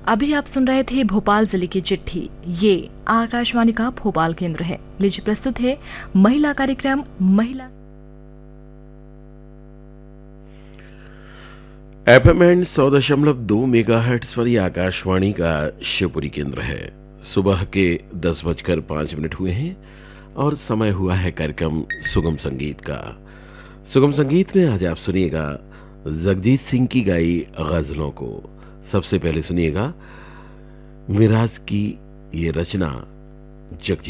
अभी आप सुन रहे थे भोपाल जिले की चिट्ठी। ये आकाशवाणी का भोपाल केंद्र है। लीजिए प्रस्तुत है महिला कार्यक्रम महिला। FM एंड 100.2 मेगाहर्ट्ज पर यह आकाशवाणी का शिवपुरी केंद्र है। सुबह के 10:05 हुए हैं और समय हुआ है कार्यक्रम सुगम संगीत का। सुगम संगीत में आज आप सुनिएगा जगजीत सिंह की गाई गजलों को। सबसे पहले सुनिएगा मिराज की ये रचना जगजीत